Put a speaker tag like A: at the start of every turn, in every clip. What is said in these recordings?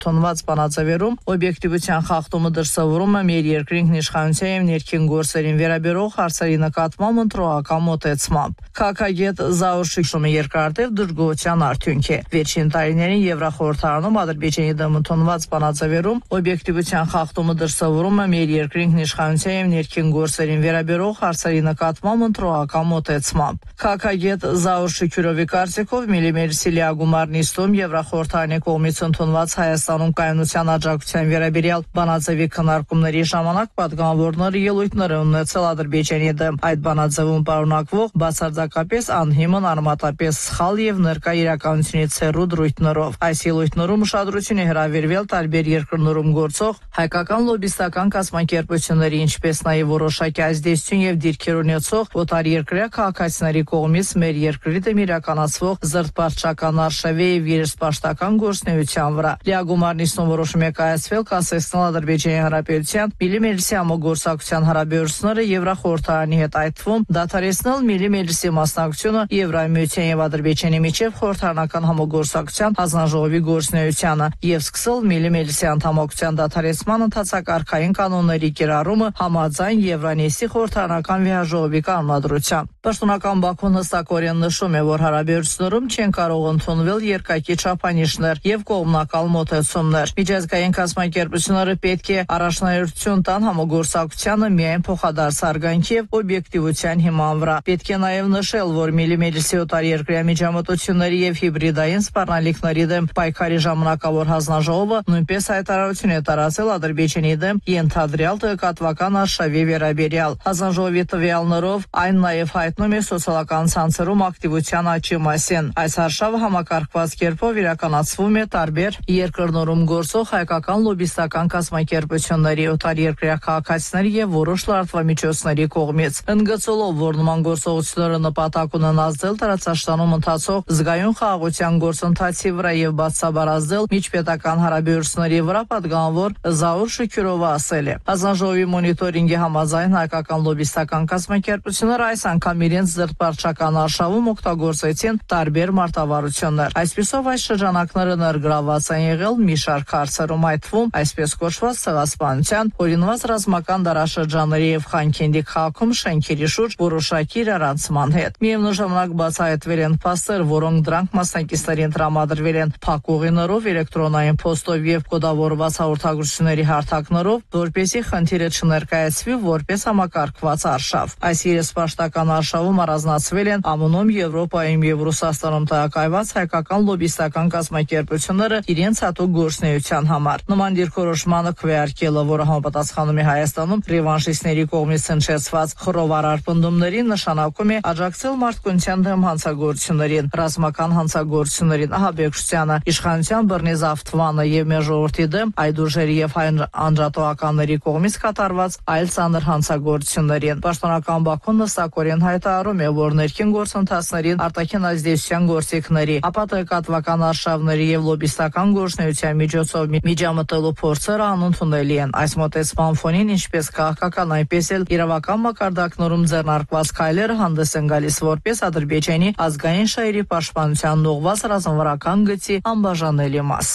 A: Տոնված բանաձևերում օբյեկտիվության խախտումը դրսևորում է մեր երկրի ինքնիշխանության եւ ներքին գործերին վերաբերող հարցերի նկատմամբ ընտրողական մոտեցմամբ։ Քաղաքագետ Զաուր Շուշումը երկարատև դժգոհության արդյունք է։ Վերջին տարիներին Եվրախորհրդարանում Ադրբեջանի դեմ ընդունված բանաձևերում օբյեկտիվության խախտումը դրսևորում է մեր երկրի ինքնիշխանության եւ ներքին գործերին վերաբերող հարցերի նկատմամբ ընտրողական մոտեցմամբ։ Քաղաքագետ Զաուր Շուշուրովի կարծիքով միլիմերսի լիագումար նիստում Եվրախորհրդարանի կողմից ընդունված Հայաստանում կայունության աջակցության վերաբերյալ բանաձևի քննարկումների ժամանակ պատգամավորները ելույթներ են ունեցել Ադրբեջանի դեմ։ Այդ բանաձևում պարունակվող բացարձակապես անհիմն, արմատապես սխալ եւ ներկա իրականությունից հեռու դրույթներով։ Այս ելույթներում ուշադրություն է հրավիրվել տարբեր երկրներում գործող հայկական լոբիստական կազմակերպությունների, ինչպես նաեւ որոշակի ազդեցություն եւ դիրքեր ունեցող օտարերկրյա քաղաքացիների կողմից մեր երկրի դեմ իրականացվող զրդպարտչական արշավի եւ երեսպաշտական գործունեության վրա։ Լիագումար նիստում որոշում է կայացվել կասեցնել Ադրբեջանի Հանրապետության միլիմերսի համագործակցության հարաբերությունները Եվրախորհրդարանի հետ, այդ թվում դադարեցնել միլիմերսի մասնակցությունը Եվրամիության եւ Ադրբեջանի միջև խորհրդարանական համագործակցության հանձնաժողովի գործունեությանը եւ սկսել միլիմերսի անդամակցության դադարեցման ընդհանցակարգային կանոնների կիրառումը համաձայն Եվրանեսի խորհրդարանական վեհաժողովի կանոնադրության։ Պաշտոնական Բաքուն հստակորեն նշում է, որ հարաբերություններում չեն կարող ընդունվել երկակի չափանիշներ եւ կողմնակալ մոտեցումներ։ Միջազգային կազմակերպությունները պետք է առաջնահերթություն տան համագործակցությանը միայն փոխադարձ արգանքի եւ օբյեկտիվության հիման վրա։ Պետք է նաեւ նշել, որ միլիմերսի օտարերկրյա միջամտությունների եւ հիբրիդային սպառնալիքների դեմ պայքարի ժամանակավոր հանձնաժողովը նույնպես հայտարարություն է տարածել Ադրբեջանի դեմ ենթադրյալ տեղեկատվական արշավի վերաբերյալ։ Հանձնաժողովի տվյալներով այն նաեւ հայտնում է սոցիալական ցանցերում ակտիվության աճի մասին։ Այս արշավը համակարգված կերպով իրականացվում է տարբեր երկրներում գործող հայկական լոբիստական կազմակերպությունների, օտարերկրյա քաղաքացիների եւ որոշ լրատվամիջոցների կողմից։ Ընդգծելով, որ նման գործողությունները նպատակ ունեն ազդել տարածաշտանում ընթացող զգայուն խաղաղության գործընթացի վրա եւ բացաբար ազդել միջպետական հարաբերությունների վրա, պատգամավոր Զաուր Շուշուրովը ասել է. Հանձնաժողովի մոնիտորինգի համաձայն հայկական լոբիստական կազմակերպությունները այս անգամ իրենց զրդպարտչական արշավում օգտագործեցին տարբեր մարտավարություններ։ Այսպիսով այս շրջանակները ներգրաված են եղել մի շարք հարցերում, այդ թվում այսպես կոչված ցեղասպանության, օրինված ռազմական դարաշրջանների եւ Խանքենդի քաղաքում շենքերի շուրջ որոշակի իրարանցման հետ։ Միևնույն ժամանակ բացահայտվել են փաստեր, որոնք դրանք մասնակիցներին տրամադրվել են փակուղիներով, էլեկտրոնային փոստով եւ կոդավորված հաղորդագրությունների հարթակներով, որպեսզի խնդիրը չներկայացվի որպես համակարգված արշավ։ Այս երեսպաշտական արշավում առանձնացվել են ԱՄՆ-ում, Եվրոպայում եւ Ռուսաստանում տեղակայված հայկական լոբիստական կազմակերպությունները իրենց հատուկ գործունեության համար։ Նման դիրքորոշմանը քվեարկելը, որը համապատասխանում է Հայաստանում ռևանշիստների կողմից հնչեցված խռովարար պնդումներին, նշանակում է աջակցել մարդկության դեմ հանցագործություններին, ռազմական հանցագործություններին, ահաբեկչությանը, իշխանության բռնի զավթմանը եւ մեր ժողովրդի դեմ այդ ուժերի եւ հայ անջատողականների կողմից կատարված այլ ծանր հանցագործություններին։ Պաշտոնական Բաքուն նստակորեն հայտարարում է, որ ներքին գործընթացներին արտաքին ազդեցության գործիքների, ապա տեղեկատվական արշավների եւ լոբիստական գործունեության միջոցով միջամտելու փորձերը անընդունելի են։ Այս մոտեցման ֆոնին ինչպես քաղաքական, այնպես էլ իրավական մակարդակներում ձեռնարկված քայլերը հանդես են գալիս որպես Ադրբեջանի ազգային շահերի պաշտպանության ուղղված ռազմավարական գծի անբաժանելի մաս։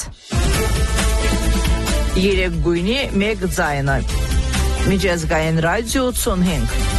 A: Երեք գույնի մեկ ձայնը։ Միջազգային ռադիո 85